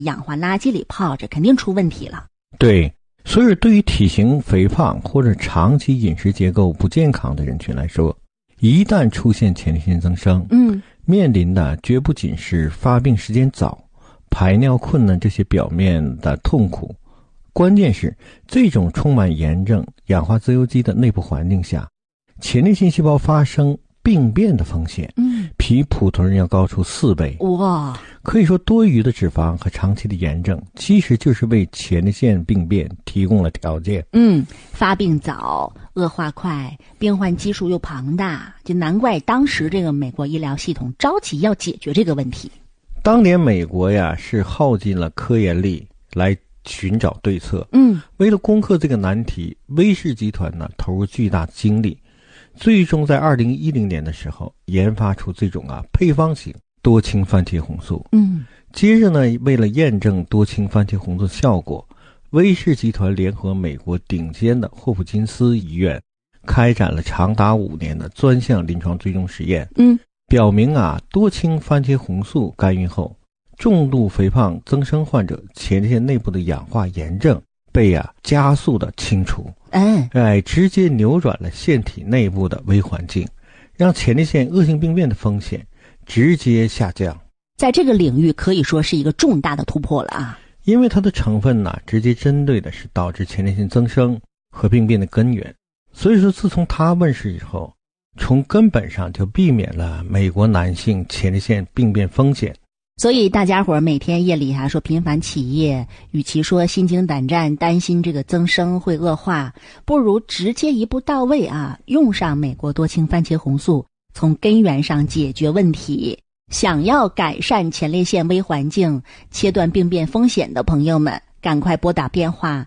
氧化垃圾里泡着，肯定出问题了。 对，所以对于体型肥胖或者长期饮食结构不健康的人群来说，一旦出现前列腺增生，面临的绝不仅是发病时间早、排尿困难这些表面的痛苦，关键是这种充满炎症、氧化自由基的内部环境下，前列腺细胞发生病变的风险，比普通人要高出4倍。 哇！ 可以说，多余的脂肪和长期的炎症，其实就是为前列腺病变提供了条件。 发病早，恶化快，病患基数又庞大，就难怪当时这个美国医疗系统着急要解决这个问题。 当年美国呀是耗尽了科研力来寻找对策。为了攻克这个难题，威氏集团呢投入巨大精力，最终在2010年的时候研发出这种配方型多氢番茄红素。接着呢，为了验证多氢番茄红素的效果，威氏集团联合美国顶尖的霍普金斯医院，开展了长达5年的专项临床追踪实验。表明多氢番茄红素干预后，重度肥胖增生患者前列腺内部的氧化炎症被加速的清除。直接扭转了腺体内部的微环境，让前列腺恶性病变的风险直接下降。 在这个领域可以说是一个重大的突破了啊！ 因为它的成分直接针对的是导致前列腺增生和病变的根源。所以说，自从它问世以后，从根本上就避免了美国男性前列腺病变风险。 所以大家伙每天夜里说频繁起夜，与其说心惊胆战担心这个增生会恶化，不如直接一步到位用上美国多氢番茄红素，从根源上解决问题。想要改善前列腺微环境，切断病变风险的朋友们，赶快拨打电话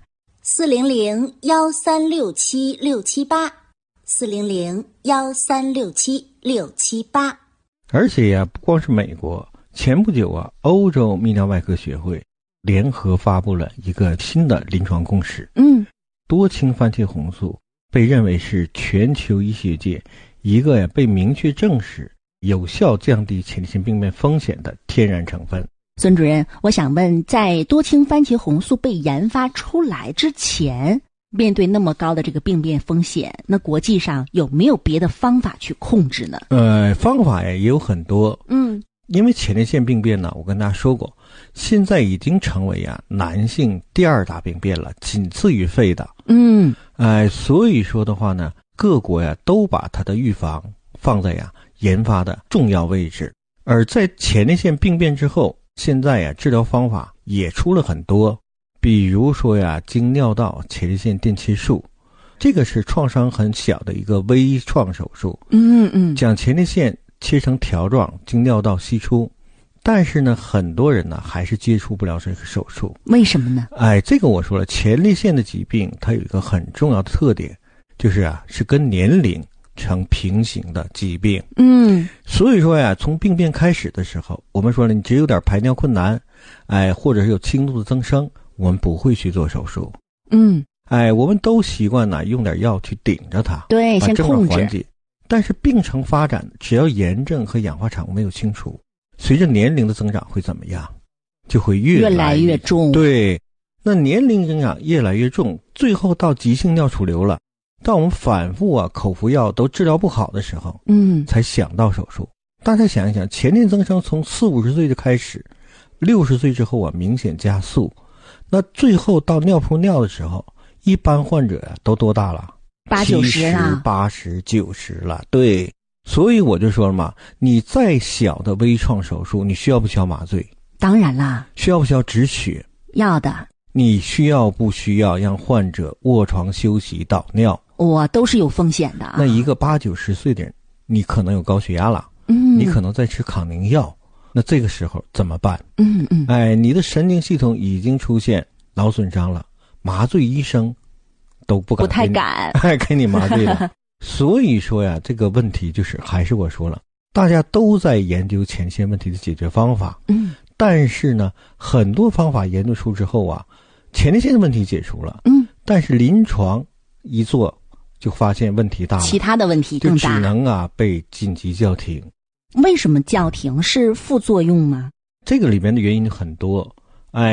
400-1367-678，400-1367-678。 而且不光是美国，前不久欧洲泌尿外科学会联合发布了一个新的临床共识。多氢番茄红素被认为是全球医学界一个被明确证实有效降低前列腺病变风险的天然成分。 孙主任，我想问，在多氢番茄红素被研发出来之前，面对那么高的这个病变风险，那国际上有没有别的方法去控制呢？ 方法也有很多。因为前列腺病变呢，我跟大家说过，现在已经成为男性第2大病变了，仅次于肺的。所以说的话呢，各国都把它的预防放在研发的重要位置。而在前列腺病变之后，现在治疗方法也出了很多，比如说经尿道前列腺电切术，这个是创伤很小的一个微创手术。将前列腺切成条状，经尿道吸出。但是呢，很多人还是接触不了这个手术。 为什么呢？ 这个我说了，前列腺的疾病它有一个很重要的特点，就是是跟年龄成平行的疾病。所以说从病变开始的时候，我们说了，你只有点排尿困难，或者是有轻度的增生，我们不会去做手术。我们都习惯用点药去顶着它， 对，先控制缓解。但是病程发展，只要炎症和氧化产物没有清除，随着年龄的增长会怎么样？就会越来越重。 对，那年龄增长越来越重，最后到急性尿储留了，当我们反复口服药都治疗不好的时候，才想到手术。大家想一想，前列腺增生从40-50岁就开始，60岁之后明显加速，那最后到尿布尿的时候，一般患者都多大了？80-90了，80、90了。对，所以我就说了嘛，你再小的微创手术，你需要不需要麻醉？ 当然啦。 需要不需要止血？ 要的。 你需要不需要让患者卧床休息导尿？ 都是有风险的那一个80-90岁的人，你可能有高血压了，你可能在吃抗凝药，那这个时候怎么办？你的神经系统已经出现脑损伤了，麻醉医生都不太敢给你麻醉了。所以说这个问题就是还是我说了，大家都在研究前列腺问题的解决方法。但是呢，很多方法研究出之后前列腺的问题解除了，但是临床一做就发现问题大了， 其他的问题更大， 就只能被紧急叫停。 为什么叫停？是副作用吗？ 这个里面的原因很多，